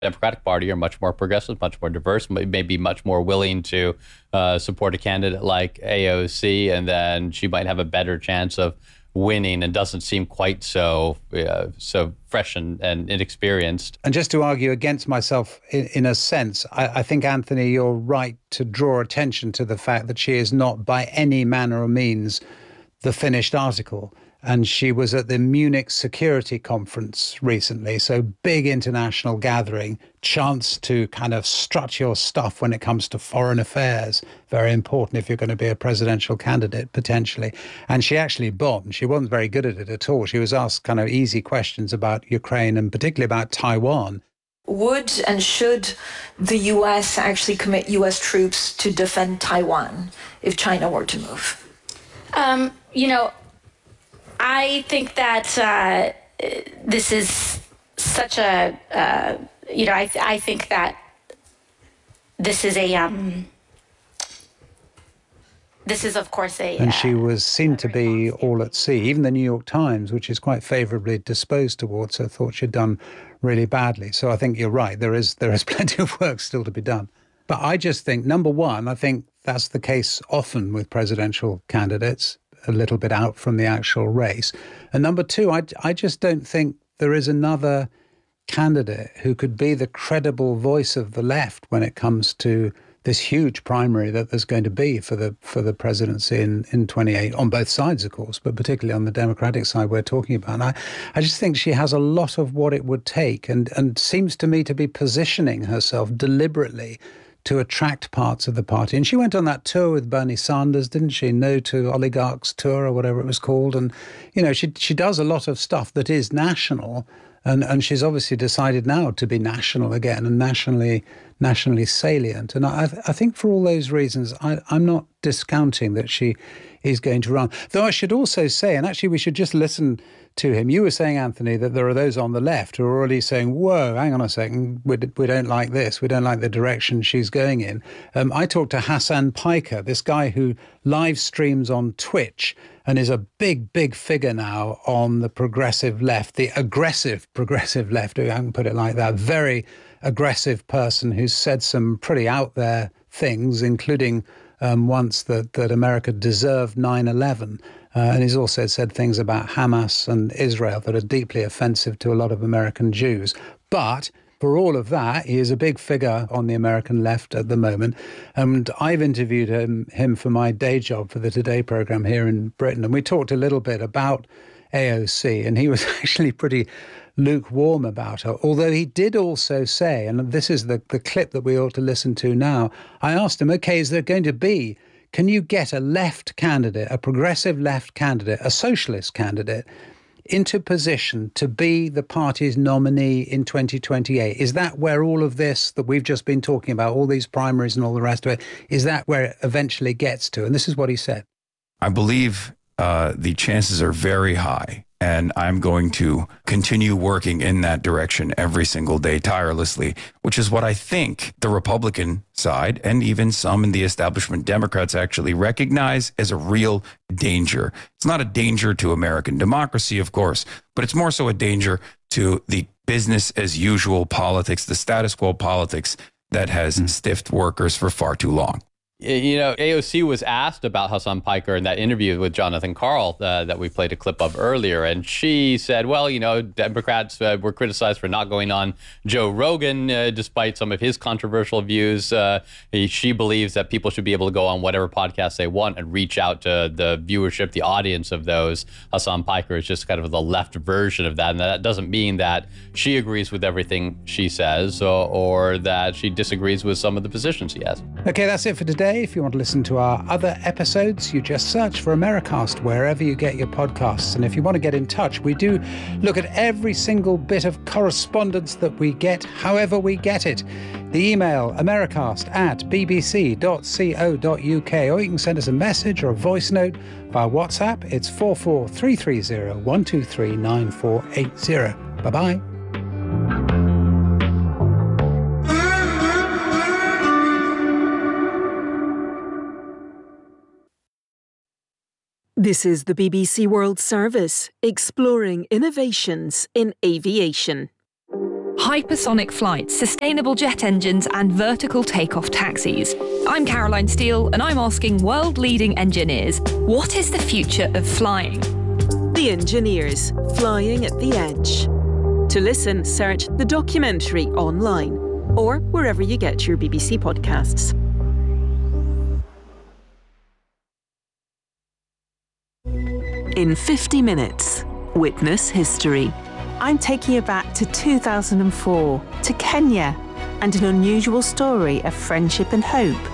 Democratic Party are much more progressive, much more diverse, may be much more willing to support a candidate like AOC, and then she might have a better chance of winning and doesn't seem quite so fresh and inexperienced. And just to argue against myself in a sense, I think, Anthony, you're right to draw attention to the fact that she is not by any manner or means the finished article. And she was at the Munich Security Conference recently, so big international gathering, chance to kind of strut your stuff when it comes to foreign affairs. Very important if you're going to be a presidential candidate, potentially. And she actually bombed. She wasn't very good at it at all. She was asked kind of easy questions about Ukraine and particularly about Taiwan. Would and should the U.S. actually commit U.S. troops to defend Taiwan if China were to move? I think that this is such a, I think that this is of course And she was seen to be all at sea. Even the New York Times, which is quite favourably disposed towards her, thought she'd done really badly. So I think you're right. There is plenty of work still to be done. But I just think, number one, I think that's the case often with presidential candidates, a little bit out from the actual race. And number two, I just don't think there is another candidate who could be the credible voice of the left when it comes to this huge primary that there's going to be for the presidency in 28, on both sides, of course, but particularly on the Democratic side we're talking about. And I just think she has a lot of what it would take and seems to me to be positioning herself deliberately to attract parts of the party. And she went on that tour with Bernie Sanders, didn't she? No to Oligarchs tour or whatever it was called. And, she does a lot of stuff that is national. And she's obviously decided now to be national again and nationally salient. And I think for all those reasons, I'm not discounting that she is going to run. Though I should also say, and actually we should just listen to him. You were saying, Anthony, that there are those on the left who are already saying, whoa, hang on a second, we don't like this. We don't like the direction she's going in. I talked to Hassan Piker, this guy who live streams on Twitch and is a big, big figure now on the progressive left, the aggressive progressive left, I can put it like that, very aggressive person who's said some pretty out there things, including once that America deserved 9/11. And he's also said things about Hamas and Israel that are deeply offensive to a lot of American Jews. But for all of that, he is a big figure on the American left at the moment. And I've interviewed him for my day job for the Today programme here in Britain. And we talked a little bit about AOC, and he was actually pretty lukewarm about her. Although he did also say, and this is the clip that we ought to listen to now, I asked him, okay, can you get a left candidate, a progressive left candidate, a socialist candidate, into position to be the party's nominee in 2028? Is that where all of this that we've just been talking about, all these primaries and all the rest of it, is that where it eventually gets to? And this is what he said. I believe the chances are very high, and I'm going to continue working in that direction every single day tirelessly, which is what I think the Republican side and even some in the establishment Democrats actually recognize as a real danger. It's not a danger to American democracy, of course, but it's more so a danger to the business as usual politics, the status quo politics that has stiffed workers for far too long. AOC was asked about Hassan Piker in that interview with Jonathan Karl that we played a clip of earlier. And she said, well, Democrats were criticized for not going on Joe Rogan, despite some of his controversial views. She believes that people should be able to go on whatever podcast they want and reach out to the viewership, the audience of those. Hassan Piker is just kind of the left version of that. And that doesn't mean that she agrees with everything she says or that she disagrees with some of the positions he has. Okay, that's it for today. If you want to listen to our other episodes, you just search for Americast wherever you get your podcasts. And if you want to get in touch, we do look at every single bit of correspondence that we get, however we get it. The email, americast@bbc.co.uk, or you can send us a message or a voice note via WhatsApp. It's 44330 123 9480. Bye-bye. This is the BBC World Service, exploring innovations in aviation. hypersonic flights, sustainable jet engines, and vertical takeoff taxis. I'm Caroline Steele, and I'm asking world-leading engineers, what is the future of flying? The Engineers, Flying at the Edge. To listen, search the documentary online or wherever you get your BBC podcasts. In 50 minutes, witness history. I'm taking you back to 2004, to Kenya, and an unusual story of friendship and hope